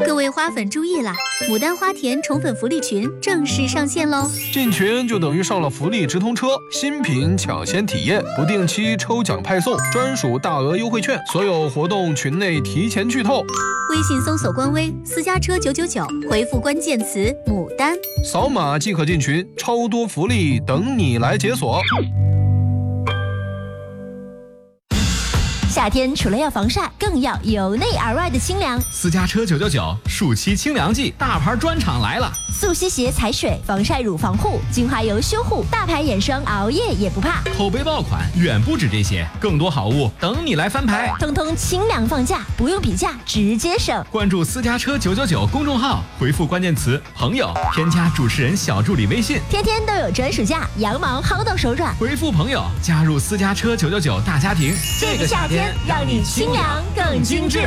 各位花粉注意啦！牡丹花田宠粉福利群正式上线喽！ 进群就等于上了福利直通车，新品抢先体验，不定期抽奖派送，专属大额优惠券，所有活动群内提前剧透。 微信搜索官微私家车999，回复关键词牡丹， 扫码即可进群，超多福利等你来解锁。 夏天除了要防晒，更要由内而外的清凉。 私家车999暑期清凉季大牌专场来了， 速吸鞋踩水，防晒乳防护，精华油修护，大牌眼霜熬夜也不怕。 口碑爆款远不止这些，更多好物等你来翻牌， 通通清凉放假，不用比价，直接省。 关注私家车999公众号，回复关键词朋友，添加主持人小助理微信， 天天都有专属价，羊毛薅到手软。 回复朋友加入私家车999大家庭， 这个夏天让你清凉更精致。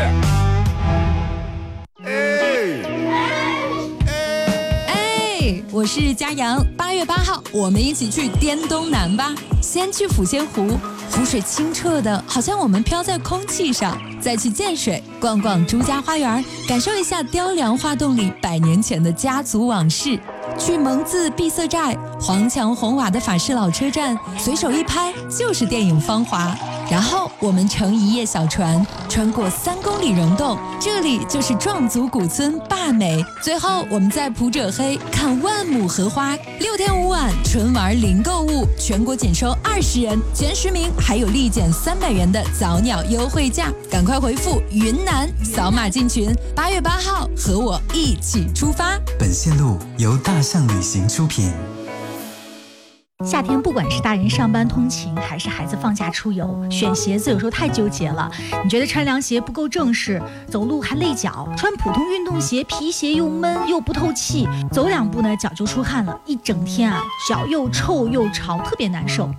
我是佳阳，8月8号，我们一起去滇东南吧。先去抚仙湖，湖水清澈的，好像我们飘在空气上。再去建水，逛逛朱家花园，感受一下雕梁画栋里100年前的家族往事。去蒙自闭塞寨，黄墙红瓦的法式老车站，随手一拍就是电影《芳华》。然后我们乘一叶小船，穿过3公里溶洞，这里就是壮族古村坝美。最后我们在普者黑看万亩荷花。6天5晚，纯玩零购物，全国仅收20人，前10名还有立减300元的早鸟优惠价。赶快回复云南，扫码进群。8月8号，和我一起出发。 本线路由大象旅行出品。 夏天不管是大人上班通勤，还是孩子放假出游，选鞋子有时候太纠结了。你觉得穿凉鞋不够正式，走路还累脚；穿普通运动鞋，皮鞋又闷又不透气，走2步呢脚就出汗了，一整天啊脚又臭又潮，特别难受。